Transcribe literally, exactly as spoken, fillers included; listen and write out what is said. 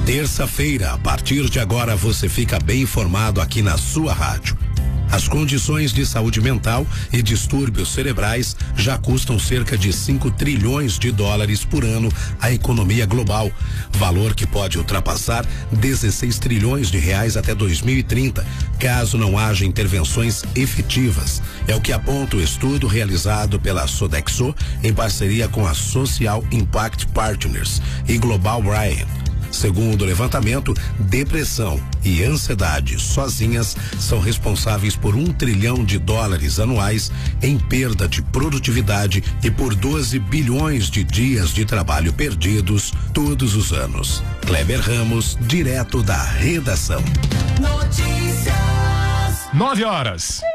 Terça-feira, a partir de agora você fica bem informado aqui na sua rádio. As condições de saúde mental e distúrbios cerebrais já custam cerca de cinco trilhões de dólares por ano à economia global, valor que pode ultrapassar dezesseis trilhões de reais até dois mil e trinta, caso não haja intervenções efetivas. É o que aponta o estudo realizado pela Sodexo em parceria com a Social Impact Partners e Global Brian. Segundo o levantamento, depressão e ansiedade sozinhas são responsáveis por um trilhão de dólares anuais em perda de produtividade e por doze bilhões de dias de trabalho perdidos todos os anos. Kleber Ramos, direto da redação. Notícias. Nove horas.